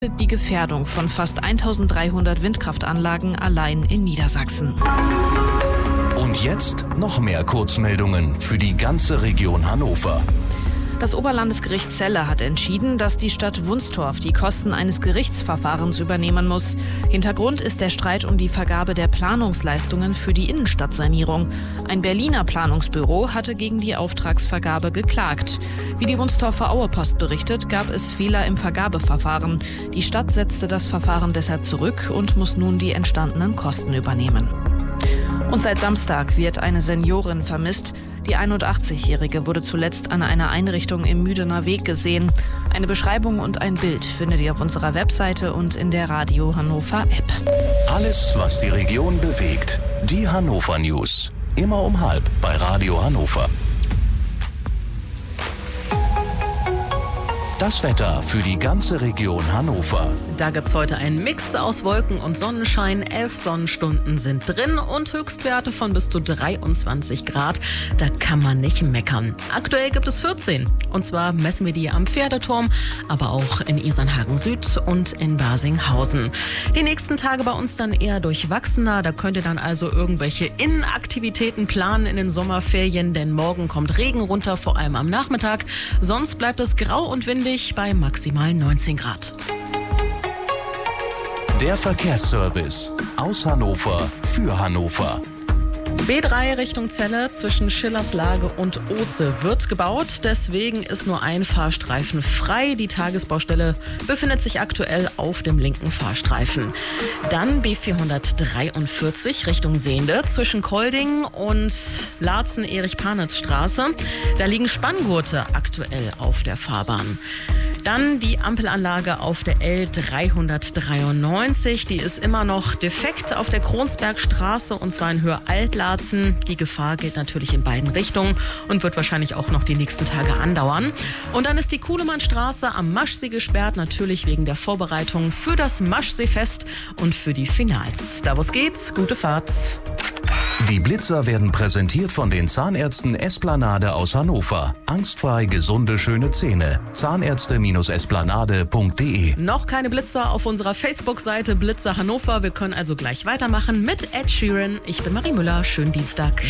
Die Gefährdung von fast 1300 Windkraftanlagen allein in Niedersachsen. Und jetzt noch mehr Kurzmeldungen für die ganze Region Hannover. Das Oberlandesgericht Celle hat entschieden, dass die Stadt Wunstorf die Kosten eines Gerichtsverfahrens übernehmen muss. Hintergrund ist der Streit um die Vergabe der Planungsleistungen für die Innenstadtsanierung. Ein Berliner Planungsbüro hatte gegen die Auftragsvergabe geklagt. Wie die Wunstorfer Auepost berichtet, gab es Fehler im Vergabeverfahren. Die Stadt setzte das Verfahren deshalb zurück und muss nun die entstandenen Kosten übernehmen. Und seit Samstag wird eine Seniorin vermisst. Die 81-Jährige wurde zuletzt an einer Einrichtung im Müdener Weg gesehen. Eine Beschreibung und ein Bild findet ihr auf unserer Webseite und in der Radio Hannover App. Alles, was die Region bewegt. Die Hannover News. Immer um 12:30 bei Radio Hannover. Das Wetter für die ganze Region Hannover. Da gibt's heute einen Mix aus Wolken und Sonnenschein. 11 Sonnenstunden sind drin und Höchstwerte von bis zu 23 Grad. Da kann man nicht meckern. Aktuell gibt es 14. Und zwar messen wir die am Pferdeturm, aber auch in Isernhagen Süd und in Barsinghausen. Die nächsten Tage bei uns dann eher durchwachsener. Da könnt ihr dann also irgendwelche Innenaktivitäten planen in den Sommerferien, denn morgen kommt Regen runter, vor allem am Nachmittag. Sonst bleibt es grau und windig bei maximal 19 Grad. Der Verkehrsservice aus Hannover für Hannover. B3 Richtung Celle zwischen Schillerslage und Oze wird gebaut. Deswegen ist nur ein Fahrstreifen frei. Die Tagesbaustelle befindet sich aktuell auf dem linken Fahrstreifen. Dann B443 Richtung Sehnde zwischen Kolding und Laatzen-Erich-Panitz-Straße. Da liegen Spanngurte aktuell auf der Fahrbahn. Dann die Ampelanlage auf der L393. Die ist immer noch defekt auf der Kronsbergstraße und zwar in Höhe Altlaatzen. Die Gefahr gilt natürlich in beiden Richtungen und wird wahrscheinlich auch noch die nächsten Tage andauern. Und dann ist die Kuhlemannstraße am Maschsee gesperrt, natürlich wegen der Vorbereitung für das Maschseefest und für die Finals. Da wo es geht, gute Fahrt. Die Blitzer werden präsentiert von den Zahnärzten Esplanade aus Hannover. Angstfrei gesunde, schöne Zähne. Zahnärzte-esplanade.de. Noch keine Blitzer auf unserer Facebook-Seite Blitzer Hannover. Wir können also gleich weitermachen mit Ed Sheeran. Ich bin Marie Müller. Schönen Dienstag.